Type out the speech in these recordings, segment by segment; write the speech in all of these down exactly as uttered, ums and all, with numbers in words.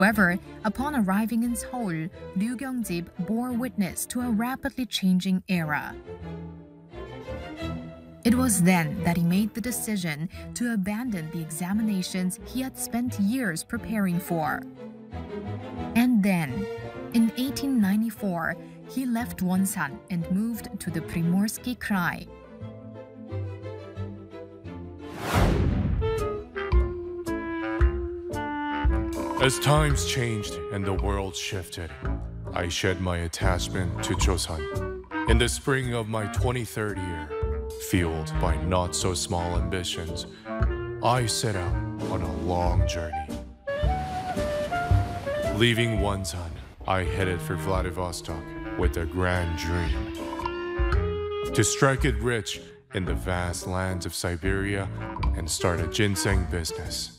However, upon arriving in Seoul, Ryu Kyung-jib bore witness to a rapidly changing era. It was then that he made the decision to abandon the examinations he had spent years preparing for. And then, in eighteen ninety-four, he left Wonsan and moved to the Primorsky Krai. As times changed and the world shifted, I shed my attachment to Joseon. In the spring of my twenty-third year, fueled by not-so-small ambitions, I set out on a long journey. Leaving Wonsan, I headed for Vladivostok with a grand dream. To strike it rich in the vast lands of Siberia and start a ginseng business.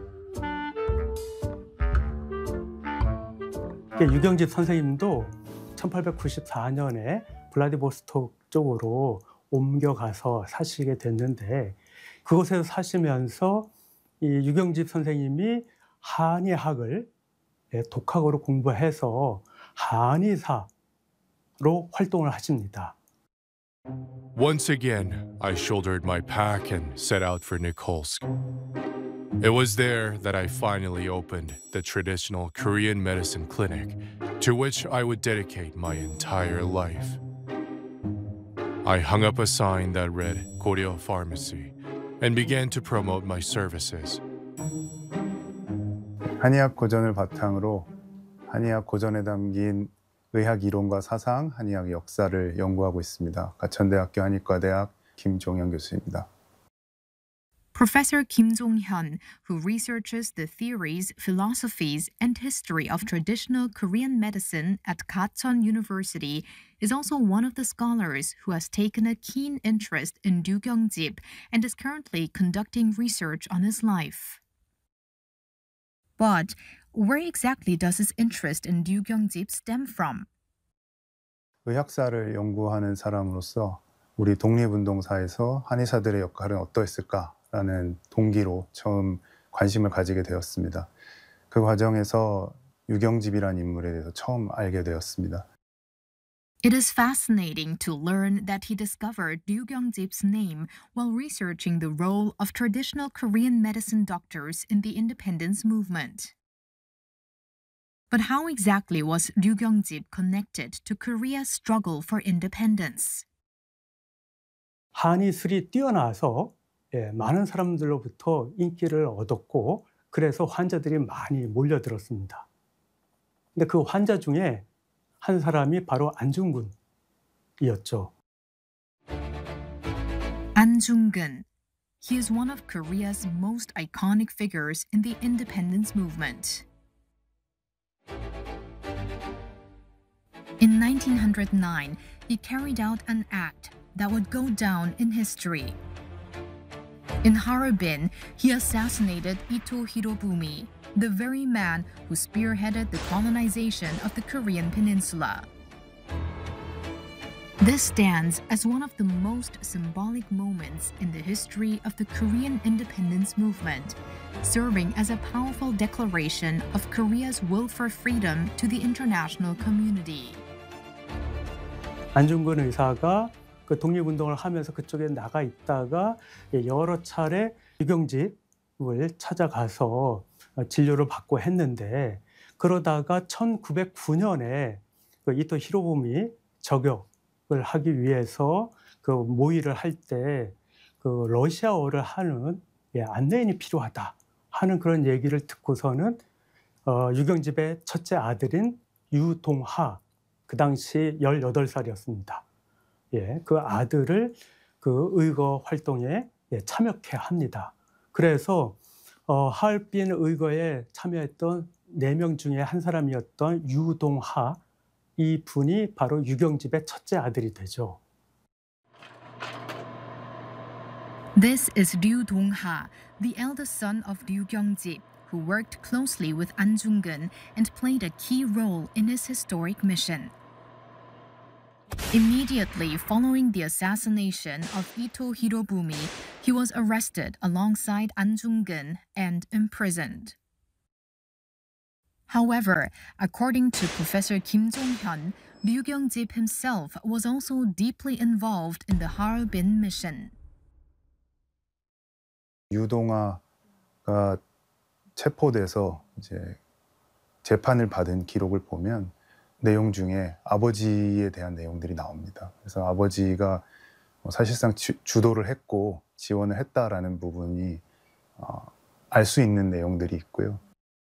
유경집 선생님도 천팔백구십사 년에 블라디보스토크 쪽으로 옮겨가서 사시게 됐는데 그곳에서 사시면서 이 유경집 선생님이 한의학을 독학으로 공부해서 한의사로 활동을 하십니다. Once again, I shouldered my pack and set out for Nikolsk. It was there that I finally opened the traditional Korean medicine clinic to which I would dedicate my entire life. I hung up a sign that read Goryeo Pharmacy and began to promote my services. 한의학 고전을 바탕으로 한의학 고전에 담긴 의학 이론과 사상, 한의학 역사를 연구하고 있습니다. 가천대학교 한의과대학 김종현 교수입니다. Professor Kim Jong-hyun, who researches the theories, philosophies, and history of traditional Korean medicine at Gachon University, is also one of the scholars who has taken a keen interest in Ryu Kyung-jib and is currently conducting research on his life. But where exactly does his interest in Ryu Kyung-jib stem from? 의학사를 연구하는 사람으로서 우리 독립운동사에서 한의사들의 역할은 어떠했을까라는 동기로 처음 관심을 가지게 되었습니다. 그 과정에서 유경집이라는 인물에 대해서 처음 알게 되었습니다. It is fascinating to learn that he discovered Ryu Kyung-jib's name while researching the role of traditional Korean medicine doctors in the independence movement. But how exactly was Ryu Kyung-jib connected to Korea's struggle for independence? 한의술이 뛰어나서 예, 많은 사람들로부터 인기를 얻었고 그래서 환자들이 많이 몰려들었습니다. 근데 그 환자 중에 한 사람이 바로 안중근이었죠. Anjungun. He is one of Korea's most iconic figures in the independence movement. In nineteen oh nine, he carried out an act that would go down in history. In Harbin, he assassinated Ito Hirobumi, the very man who spearheaded the colonization of the Korean peninsula. This stands as one of the most symbolic moments in the history of the Korean independence movement, serving as a powerful declaration of Korea's will for freedom to the international community. 안중근 의사가 그 독립운동을 하면서 그쪽에 나가 있다가 여러 차례 유경집을 찾아가서 진료를 받고 했는데 그러다가 천구백구 년에 그 이토 히로부미 저격을 하기 위해서 그 모의를 할 때 그 러시아어를 하는 예, 안내인이 필요하다 하는 그런 얘기를 듣고서는 어, 유경집의 첫째 아들인 유동하, 그 당시 열여덟 살이었습니다. 예, 그 아들을 그 의거 활동에 예, 참여케 합니다. 그래서 어, 하얼빈 의거에 참여했던 네 명 중에 한 사람이었던 유동하, 이 분이 바로 유경집의 첫째 아들이 되죠. This is Ryu Dong-ha, the eldest son of Ryu Kyung-jib, who worked closely with An Jung-gun and played a key role in his historic mission. Immediately following the assassination of Ito Hirobumi, he was arrested alongside An Jung-gun and imprisoned. However, according to Professor Kim Jong-hyun, Ryu Kyung-jip himself was also deeply involved in the Harbin mission. 유동아가 체포돼서 이제 재판을 받은 기록을 보면 내용 중에 아버지에 대한 내용들이 나옵니다. 그래서 아버지가 사실상 주, 주도를 했고 지원을 했다라는 부분이 어, 알 수 있는 내용들이 있고요.